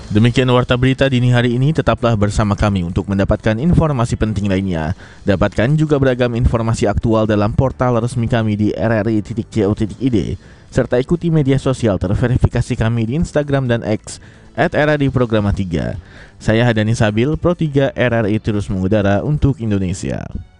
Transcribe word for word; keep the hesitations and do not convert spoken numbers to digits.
Demikian warta berita dini hari ini, tetaplah bersama kami untuk mendapatkan informasi penting lainnya. Dapatkan juga beragam informasi aktual dalam portal resmi kami di r r i titik co titik i d, serta ikuti media sosial terverifikasi kami di Instagram dan X at r r i programa tiga. Saya Hadani Sabil, Pro tiga R R I terus mengudara untuk Indonesia.